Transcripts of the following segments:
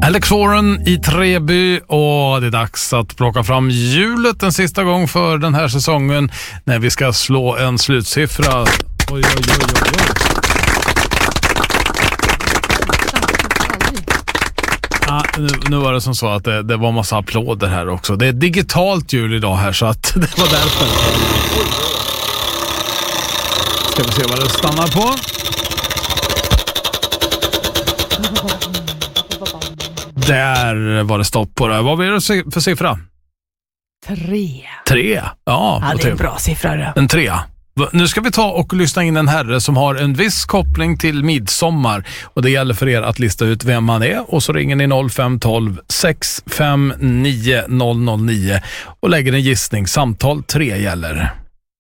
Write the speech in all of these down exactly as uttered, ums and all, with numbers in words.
Alex Warren i Treby, och det är dags att plocka fram hjulet en sista gång för den här säsongen när vi ska slå en slutsiffra. Oj, oj, oj, oj, oj. Ja, nu, nu var det som så att det, det var massa applåder här också. Det är digitalt hjul idag här, så att det var därför. Ska vi se vad det stannar på. Där var det stopp på det. Vad blir det för siffra? Tre. Tre? Ja, ja det är en bra siffra det. En trea. Nu ska vi ta och lyssna in en herre som har en viss koppling till midsommar. Och det gäller för er att lista ut vem man är. Och så ringer ni noll fem ett två sex fem nio noll noll nio och lägger en gissning. Samtal tre gäller.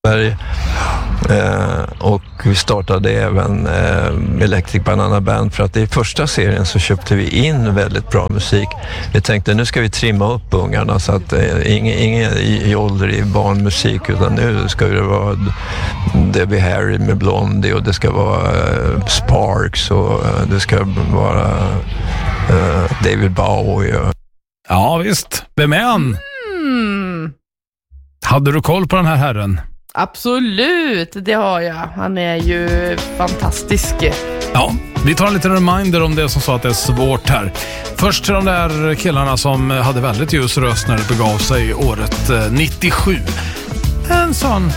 Eh, och vi startade även eh, Electric Banana Band för att i första serien så köpte vi in väldigt bra musik. Vi tänkte nu ska vi trimma upp ungarna så att eh, ingen, ingen i, i ålder i barnmusik, utan nu ska det vara Debbie Harry med Blondie, och det ska vara eh, Sparks, och eh, det ska vara eh, David Bowie. Och... Ja visst, vem är han? Mm. Hade du koll på den här herren? Absolut, det har jag. Han är ju fantastisk. Ja, vi tar en liten reminder om det som sa att det är svårt här. Först till de där killarna som hade väldigt ljus röst när det begav sig året nittiosju. En sån